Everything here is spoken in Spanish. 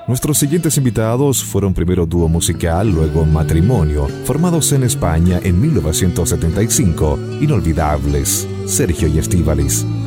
Nuestros siguientes invitados fueron primero dúo musical, luego matrimonio, formados en España en 1975, inolvidables, Sergio y Estíbaliz.